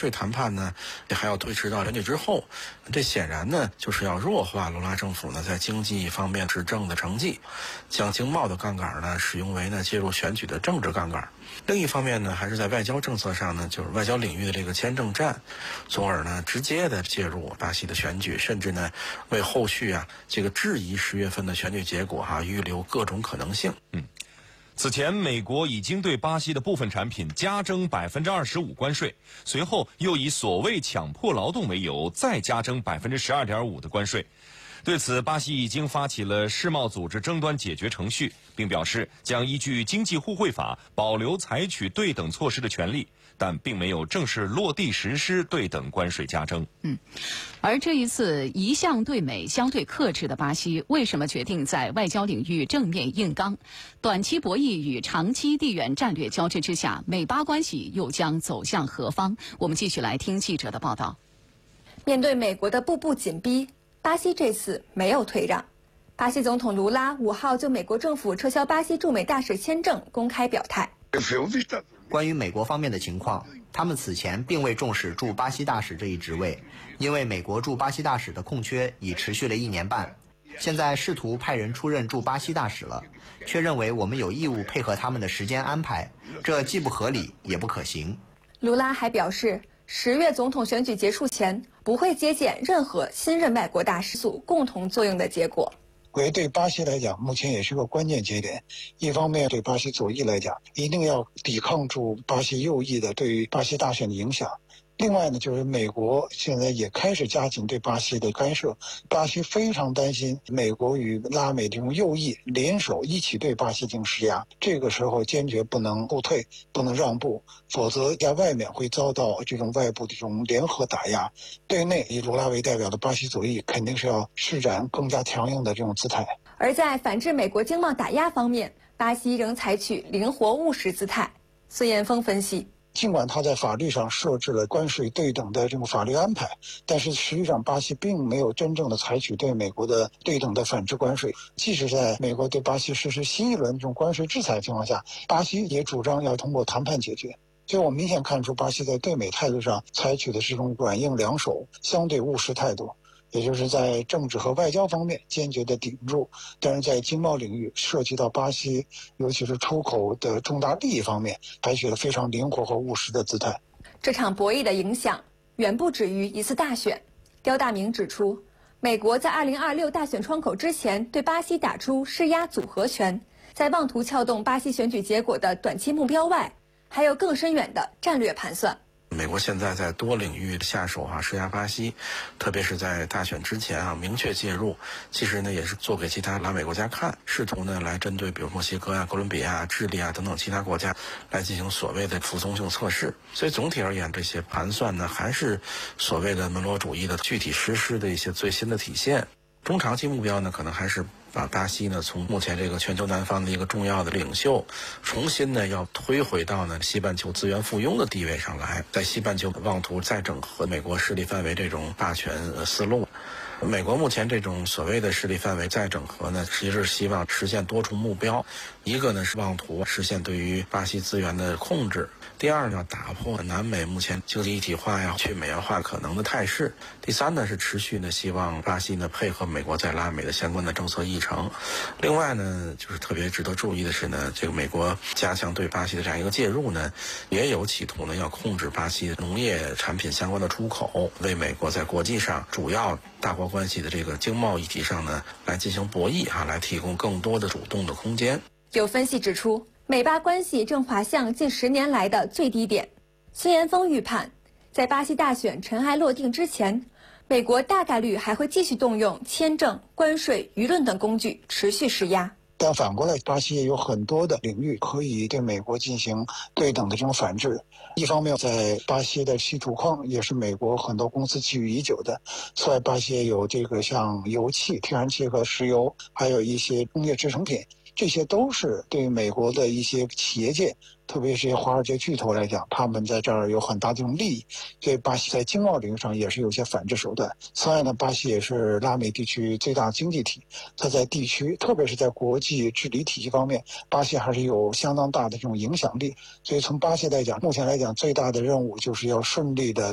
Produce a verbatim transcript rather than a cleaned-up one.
税谈判呢，也还要推迟到选举之后。这显然呢，就是要弱化卢拉政府呢在经济方面执政的成绩，将经贸的杠杆呢使用为呢介入选举的政治杠杆。另一方面呢，还是在外交政策上呢，就是外交领域的这个签证战，从而呢直接的介入巴西的选举，甚至呢为后续啊这个质疑十月份的选举结果哈、啊、预留各种可能性。 嗯。此前，美国已经对巴西的部分产品加征百分之二十五关税，随后又以所谓强迫劳动为由，再加征百分之十二点五的关税。对此，巴西已经发起了世贸组织争端解决程序，并表示将依据经济互惠法保留采取对等措施的权利，但并没有正式落地实施对等关税加征。 嗯，而这一次一向对美相对克制的巴西，为什么决定在外交领域正面硬刚？短期博弈与长期地缘战略交织之下，美巴关系又将走向何方？我们继续来听记者的报道。 面对美国的步步紧逼，巴西这次没有退让。巴西总统卢拉五号就美国政府撤销巴西驻美大使签证公开表态。 关于美国方面的情况，他们此前并未重视驻巴西大使这一职位，因为美国驻巴西大使的空缺已持续了一年半。现在试图派人出任驻巴西大使了，却认为我们有义务配合他们的时间安排，这既不合理也不可行。 卢拉还表示，十月总统选举结束前不会接见任何新任外国大使组共同作用的结果。 为对巴西来讲，目前也是个关键节点。一方面，对巴西左翼来讲，一定要抵抗住巴西右翼的对于巴西大选的影响。另外呢，就是美国现在也开始加紧对巴西的干涉，巴西非常担心美国与拉美这种右翼联手一起对巴西进行施压，这个时候坚决不能后退，不能让步，否则在外面会遭到这种外部的这种联合打压。对内以卢拉为代表的巴西左翼肯定是要施展更加强硬的这种姿态。 而在反制美国经贸打压方面，巴西仍采取灵活务实姿态。孙延峰分析， 尽管他在法律上设置了关税对等的这种法律安排，但是实际上巴西并没有真正的采取对美国的对等的反制关税。即使在美国对巴西实施新一轮这种关税制裁的情况下，巴西也主张要通过谈判解决。所以我明显看出巴西在对美态度上采取的是一种软硬两手、相对务实态度。也就是在政治和外交方面坚决的顶住，但是在经贸领域涉及到巴西尤其是出口的重大利益方面，采取了非常灵活和务实的姿态。 这场博弈的影响远不止于一次大选。刁大明指出，美国在二零二六大选窗口之前对巴西打出施压组合拳，在妄图撬动巴西选举结果的短期目标外，还有更深远的战略盘算。 美国现在在多领域下手啊，施压巴西，特别是在大选之前啊，明确介入，其实呢也是做给其他拉美国家看，试图呢来针对比如墨西哥啊、哥伦比亚、智利啊等等其他国家来进行所谓的服从性测试。所以总体而言，这些盘算呢还是所谓的门罗主义的具体实施的一些最新的体现。中长期目标呢，可能还是把巴西呢从目前这个全球南方的一个重要的领袖，重新呢要推回到呢西半球资源附庸的地位上来，在西半球妄图再整合美国势力范围这种霸权思路。美国目前这种所谓的势力范围再整合呢，其实是希望实现多重目标，一个呢是妄图实现对于巴西资源的控制，第二呢打破南美目前经济一体化呀、去美元化可能的态势，第三呢是持续呢希望巴西呢配合美国在拉美的相关的政策议程。另外呢，就是特别值得注意的是呢，这个美国加强对巴西的这样一个介入呢，也有企图呢要控制巴西农业产品相关的出口，为美国在国际上主要大国关系的这个经贸议题上呢来进行博弈啊，来提供更多的主动的空间。 有分析指出，美巴关系正滑向近十年来的最低点。孙延峰预判，在巴西大选尘埃落定之前，美国大概率还会继续动用签证、关税、舆论等工具持续施压。 但反过来，巴西也有很多的领域可以对美国进行对等的这种反制。一方面，在巴西的稀土矿也是美国很多公司觊觎已久的，此外，巴西也有这个像油气、天然气和石油，还有一些工业制成品，这些都是对美国的一些企业界，特别是一些华尔街巨头来讲，他们在这儿有很大的这种利益，所以巴西在经贸领域上也是有些反制手段。此外呢，巴西也是拉美地区最大经济体，它在地区，特别是在国际治理体系方面，巴西还是有相当大的这种影响力。所以从巴西来讲，目前来讲最大的任务就是要顺利的